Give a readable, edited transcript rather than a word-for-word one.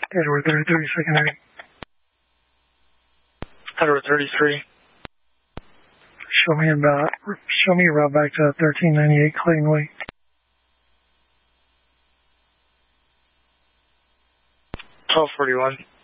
Edward 33, secondary. Edward 33. Show me a route back to 1398 Clayton Way. 1241.